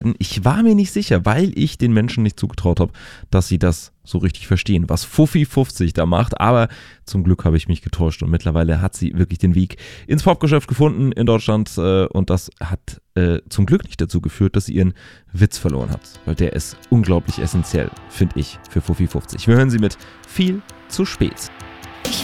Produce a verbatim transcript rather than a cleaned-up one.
Ich war mir nicht sicher, weil ich den Menschen nicht zugetraut habe, dass sie das so richtig verstehen, was Fuffi fünfzig da macht. Aber zum Glück habe ich mich getäuscht und mittlerweile hat sie wirklich den Weg ins Popgeschäft gefunden in Deutschland. Äh, und das hat äh, zum Glück nicht dazu geführt, dass sie ihren Witz verloren hat. Weil der ist unglaublich essentiell, finde ich, für Fuffi fünfzig. Wir hören sie mit viel zu spät.